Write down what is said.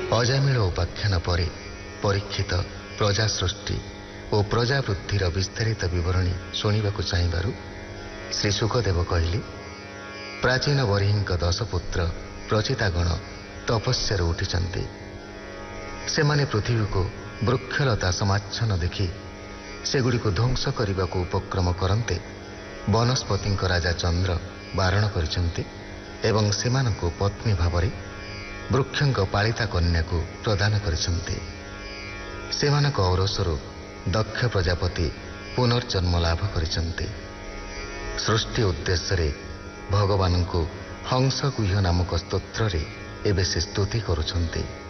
ଅଜାମିଳ ଉପାଖ୍ୟାନ ପରେ ପରୀକ୍ଷିତ ପ୍ରଜା ସୃଷ୍ଟି ଓ ପ୍ରଜା ବୃଦ୍ଧିର ବିସ୍ତାରିତ ବିବରଣୀ ଶୁଣିବାକୁ ଚାହିଁବାରୁ ଶ୍ରୀ ସୁଖଦେବ କହିଲେ, ପ୍ରାଚୀନ ବରିହୀଙ୍କ 10 ପୁତ୍ର ପ୍ରଚିତାଗଣ ତପସ୍ୟାରୁ ଉଠିଛନ୍ତି। ସେମାନେ ପୃଥିବୀକୁ ବୃକ୍ଷଲତା ସମାଚ୍ଛନ୍ନ ଦେଖି ସେଗୁଡ଼ିକୁ ଧ୍ୱଂସ କରିବାକୁ ଉପକ୍ରମ କରନ୍ତେ ବନସ୍ପତିଙ୍କ ରାଜା ଚନ୍ଦ୍ର ବାରଣ କରିଛନ୍ତି ଏବଂ ସେମାନଙ୍କୁ ପତ୍ନୀ ଭାବରେ ବୃକ୍ଷଙ୍କ ପାଳିତା କନ୍ୟାକୁ ପ୍ରଦାନ କରିଛନ୍ତି। ସେମାନଙ୍କ ଔରସରୁ ଦକ୍ଷ ପ୍ରଜାପତି ପୁନର୍ଜନ୍ମ ଲାଭ କରିଛନ୍ତି। ସୃଷ୍ଟି ଉଦ୍ଦେଶ୍ୟରେ ଭଗବାନଙ୍କୁ ହଂସଗୁହ୍ୟ ନାମକ ସ୍ତୋତ୍ରରେ ଏବେ ସେ ସ୍ତୁତି କରୁଛନ୍ତି।